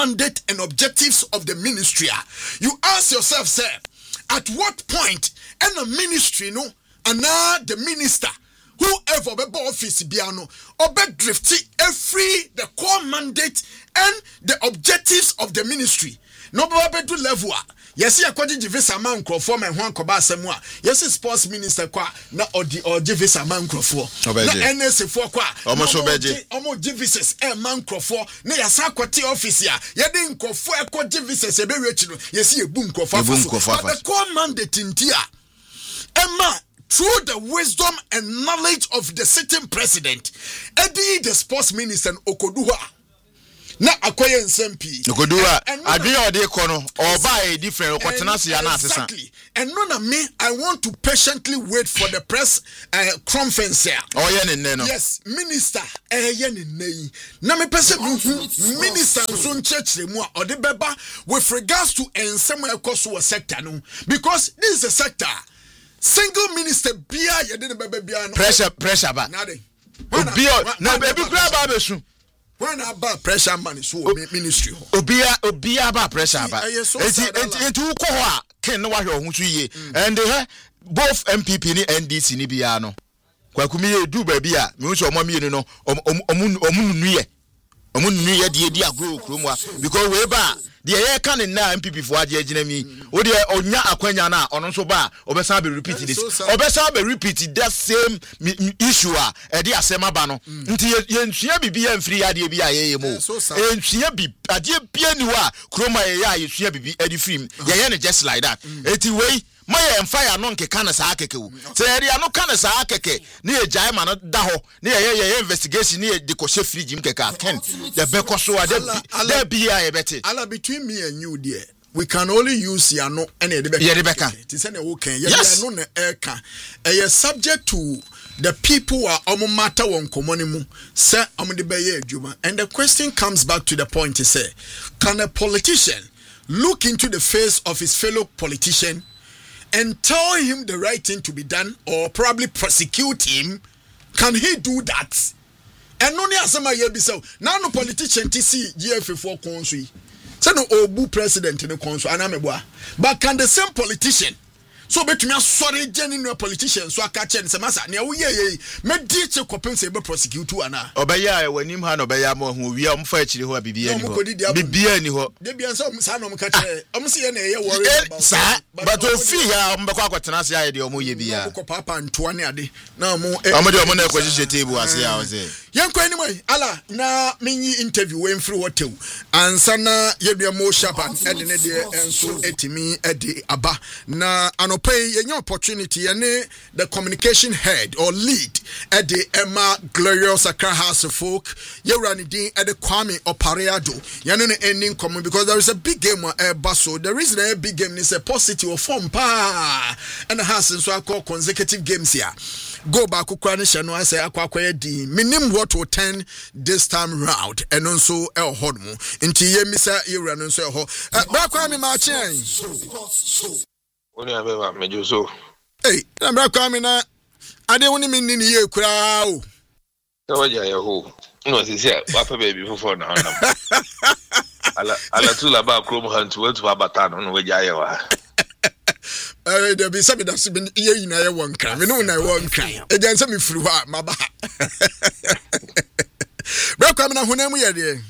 mandate and objectives of the ministry, you ask yourself, sir, at what point in a ministry, no, and now the minister, whoever be office biano, or be drifty every the core mandate and the objectives of the ministry. No be do level. Yes, ya kwaji visa man crofo me ho akoba asem a. Yes, sports minister kwa na odi visa man crofo. Na NS for kwa. Omo visas man crofo na ya sa kwati office ya. Ye de crofo e kwa visas e be rechi no. Yes, ye bu crofo. The core mandate intia. Emma, through the wisdom and knowledge of the sitting president, Eddie the sports minister Okoduwa. Na akoye nsempi Okoduwa adwe ode kono oba e different okotenase ya na asesa. And no na me, I want to patiently wait for the press conference here. Oh ye ne no. Yes, minister ye ne nei. Na me pese minister so nchechire mu a ode beba with regards to ensem ekoso sector no, because this is a sector single minister bia ye de beba bia no pressure ba na baby kura ba besu. When about pressure man so ministry obia ba pressure ba enti uko ho a ken no wa hwe ho so yie and both MPP ni NDC ni bia no kwakumi ye du ba bia me so omo mienu no omunnuye de agro kromwa because we ba de ye kan na MPP fo age agina mi o de onya akwanya na ono so ba obesa be repeat this obesa be repeat that same issue e de asema ba no nti ye nsua bibia mfiri ade bia ye mo nsua bi ade bia ni wa kroma ye ya ye sua bibi ade film ye ne just like that eti we my fire no nkeka na saa keke wo se area no ka na saa keke ne ye jai ma no da ho ne ye investigation ne ye de ko she fridge mkeka ken the beko so there be ya beti ala between me and you there we can only use ya no and ye de beka ti se na wo kan ye no na e ka e subject to the people who are matter won komoni mu say de be ye adwuma. And the question comes back to the point to say, can a politician look into the face of his fellow politician and tell him the right thing to be done, or probably prosecute him? Can he do that? And no asama ye be so. Now no politician TC GF4 country. Say no obu president in the country anamebwa. But can the same politician so betumi asori genuine politician so aka chen se masa ne wo ye me di che kopem se be prosecute ana obeya wanim ha no obeya mo hu wi am fa akire ho bibia ni ho bibia ni ho de bia so sa no mka che am se ye na ye worry sa but o fi ya am be kwa kwatena se ya de o mo ye bia ko papa ntoa ne ade na mo am de o mo na kwajije table ase ya o se yanko ani mai ala na menyi interview we mfiri hotel ansa na ye dua mo shapan ede ne de enso etimi ede aba na pay any opportunity and the communication head or lead at the Emma Glorious Accra House of Folk, you're running at the Kwame Opareado. You're not ending common because there is a big game Basso. The reason a big game is a positive form pa and the house so I call consecutive games here. Go back to Kwanisha no I say akwa di minim what will 10 this time round and also El Hodmo. Into ye Mr. Iran and so back Kwame Marchen. Hey, I'm not coming out. I don't want to mean in you, crowd. So, yeah, who? No, it's here. Papa baby for now. I'll tell about Chrome Hunt to Abatan on where you are. There'll be something that's been here in a one crime. You know, I won't cry. Again, some through my back. Welcome now, whenever we are there.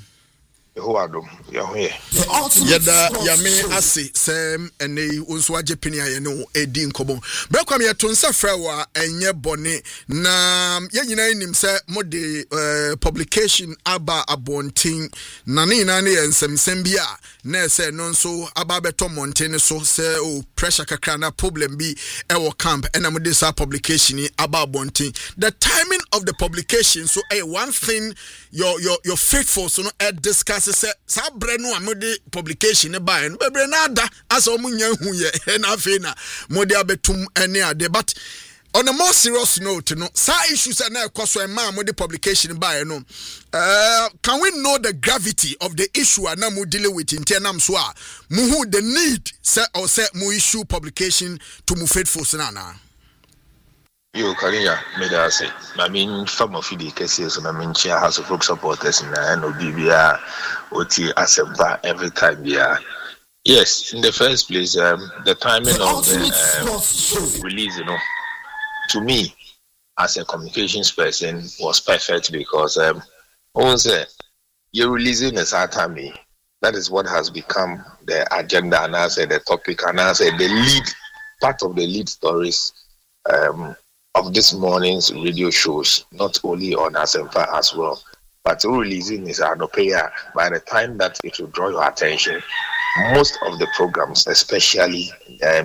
Yada yame ase sem ene unso agepenia ye no edi nkobo bekwam ye tonsa frewa enye bone na ye nyina nim se mode publication aba abontin na ne na ne ensem bia na se no nso aba beto mountain so se o pressure kakra na problem bi e wo camp ena mode sa publication aba abontin. The timing of the publication, so one thing your faithful so no discuss se breno amode publication by no bebre na ada asa omunya hu ye na fe na mode abetum ene ade. But on a more serious note, no, sa issues are now cause a man with the publication by no. Can we know the gravity of the issue and now we dealing with in Tianam Swa? Muhu the need say or say mu issue publication to move faithful sanana. You Kariya made us say, I mean, from of the cases, and I mean, Chia House of Folk supporters in NOBBA, OT Asempa every time, yeah. Yes, in the first place, the timing of the release, to me, as a communications person, was perfect because, you're releasing a Satami. That is what has become the agenda, and I said the topic, and I said the lead, part of the lead stories of this morning's radio shows, not only on Asempa as well, but releasing is Anopeya. By the time that it will draw your attention, most of the programs, especially that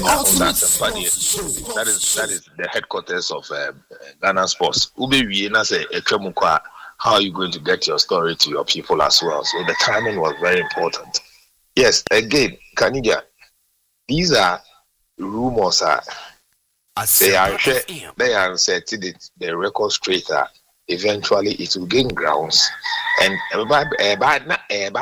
is the headquarters of Ghana Sports. How are you going to get your story to your people as well? So the timing was very important. Yes, again, Kanidia, these are rumors. They are set the record straight. Eventually, it will gain grounds, and